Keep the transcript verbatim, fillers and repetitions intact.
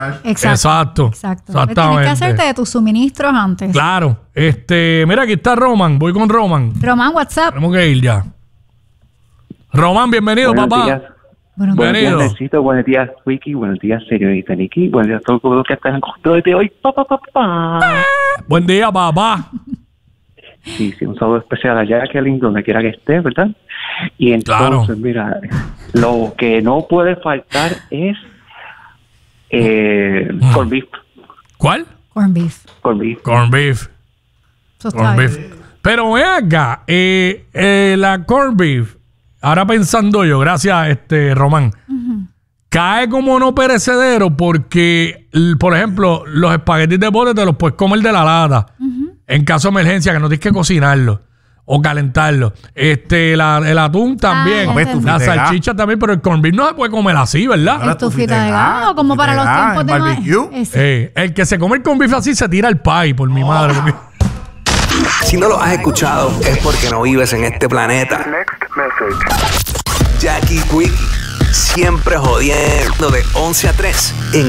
Exacto. Exacto. Exacto. Exactamente. Tienes que hacerte de tus suministros antes. Claro. Este, mira, aquí está Roman. Voy con Roman. Román, WhatsApp. Tenemos que ir ya. Román, bienvenido, Buenos papá. días. Bueno, Buenos días, Bienvenido. Necesito. Buenos días, Wiki. Buenos días, señorita Nikki. Buenos días a todos los que están en control de hoy. Pa, pa, pa, pa. Buen día, papá. Sí, sí, un saludo especial a Jacqueline, donde quiera que esté, ¿verdad? Y entonces, Claro. mira, lo que no puede faltar es eh, Mm. corn beef. ¿Cuál? corn beef. Corn beef. Corn beef. Eso está Corn bien. beef. Pero ven acá, eh, eh, la corn beef, ahora pensando yo, gracias, este Román, cae como no perecedero porque, l- por ejemplo, los espaguetis de bote te los puedes comer de la lata. En caso de emergencia, que no tienes que cocinarlo o calentarlo. Este, la- el atún también. ya entendí. la Estufita de gas. salchicha también, pero el corn beef no se puede comer así, ¿verdad? Ahora Estufita de gas, gas, como para los estufita de tiempos de gas, ma- en barbecue. Ese. Eh, el que se come el corn beef así se tira el pie, por mi madre. porque- Si no lo has escuchado, es porque no vives en este planeta. Jackie Quickie, siempre jodiendo de once a tres en